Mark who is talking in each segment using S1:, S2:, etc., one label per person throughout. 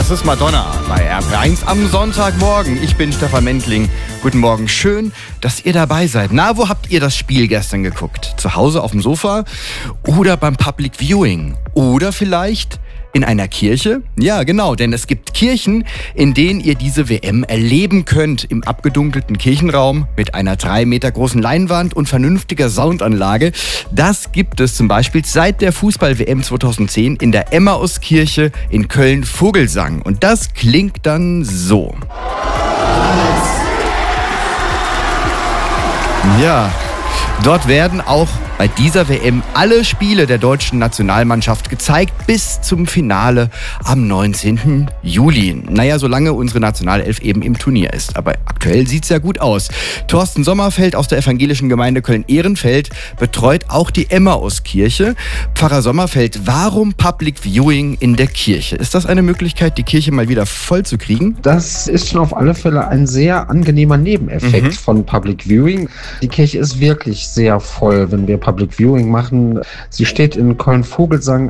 S1: Das ist Madonna bei RP1 am Sonntagmorgen. Ich bin Stefan Mendling. Guten Morgen, schön, dass ihr dabei seid. Na, wo habt ihr das Spiel gestern geguckt? Zu Hause auf dem Sofa oder beim Public Viewing? Oder vielleicht in einer Kirche? Ja, genau, denn es gibt Kirchen, in denen ihr diese WM erleben könnt. Im abgedunkelten Kirchenraum mit einer 3 Meter großen Leinwand und vernünftiger Soundanlage. Das gibt es zum Beispiel seit der Fußball-WM 2010 in der Emmauskirche in Köln-Vogelsang. Und das klingt dann so. Ja, dort werden auch bei dieser WM alle Spiele der deutschen Nationalmannschaft gezeigt bis zum Finale am 19. Juli. Naja, solange unsere Nationalelf eben im Turnier ist. Aber aktuell sieht's ja gut aus. Thorsten Sommerfeld aus der evangelischen Gemeinde Köln-Ehrenfeld betreut auch die Emmauskirche. Pfarrer Sommerfeld, warum Public Viewing in der Kirche? Ist das eine Möglichkeit, die Kirche mal wieder voll zu kriegen?
S2: Das ist schon auf alle Fälle ein sehr angenehmer Nebeneffekt von Public Viewing. Die Kirche ist wirklich sehr voll, wenn wir Public Viewing machen. Sie steht in Köln-Vogelsang,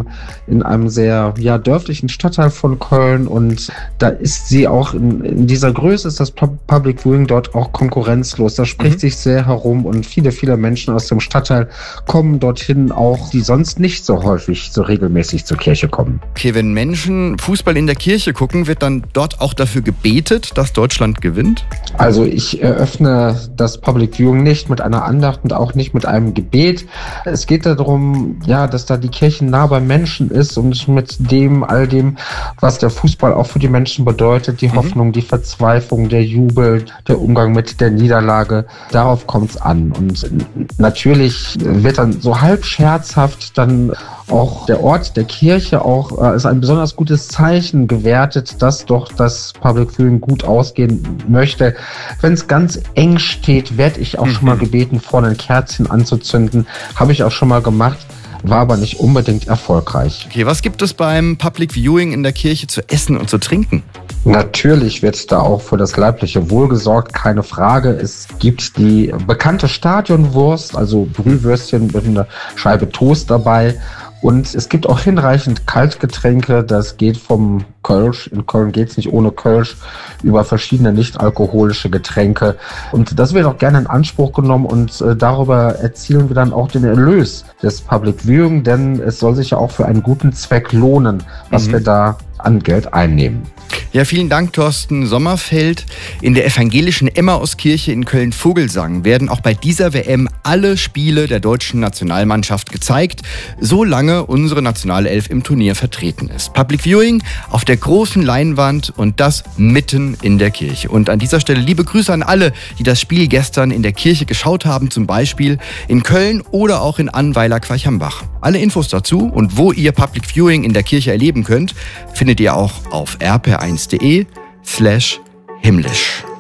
S2: in einem sehr dörflichen Stadtteil von Köln, und da ist sie auch in dieser Größe, ist das Public Viewing dort auch konkurrenzlos. Das spricht sich sehr herum, und viele, viele Menschen aus dem Stadtteil kommen dorthin auch, die sonst nicht so häufig, so regelmäßig zur Kirche kommen.
S1: Okay, wenn Menschen Fußball in der Kirche gucken, wird dann dort auch dafür gebetet, dass Deutschland gewinnt?
S2: Also ich eröffne das Public Viewing nicht mit einer Andacht und auch nicht mit einem Gebet. Es geht darum, dass da die Kirche nah beim Menschen ist und mit all dem, was der Fußball auch für die Menschen bedeutet, die Hoffnung, die Verzweiflung, der Jubel, der Umgang mit der Niederlage, darauf kommt es an. Und natürlich wird dann so halb scherzhaft dann auch der Ort der Kirche auch als ein besonders gutes Zeichen gewertet, dass doch das Public Viewing gut ausgehen möchte. Wenn es ganz eng steht, werde ich auch schon mal gebeten, vorne ein Kerzchen anzuzünden. Habe ich auch schon mal gemacht, war aber nicht unbedingt erfolgreich.
S1: Okay, was gibt es beim Public Viewing in der Kirche zu essen und zu trinken?
S2: Natürlich wird da auch für das leibliche Wohl gesorgt, keine Frage. Es gibt die bekannte Stadionwurst, also Brühwürstchen mit einer Scheibe Toast dabei. Und es gibt auch hinreichend Kaltgetränke, das geht vom Kölsch, in Köln geht es nicht ohne Kölsch, über verschiedene nicht-alkoholische Getränke. Und das wird auch gerne in Anspruch genommen, und darüber erzielen wir dann auch den Erlös des Public Viewing, denn es soll sich ja auch für einen guten Zweck lohnen, was wir da an Geld einnehmen.
S1: Ja, vielen Dank, Thorsten Sommerfeld. In der evangelischen Emmauskirche in Köln-Vogelsang werden auch bei dieser WM alle Spiele der deutschen Nationalmannschaft gezeigt, solange unsere Nationalelf im Turnier vertreten ist. Public Viewing auf der großen Leinwand, und das mitten in der Kirche. Und an dieser Stelle liebe Grüße an alle, die das Spiel gestern in der Kirche geschaut haben, zum Beispiel in Köln oder auch in Annweiler-Querchambach. Alle Infos dazu und wo ihr Public Viewing in der Kirche erleben könnt, findet ihr auch auf rp1.de/himmlisch.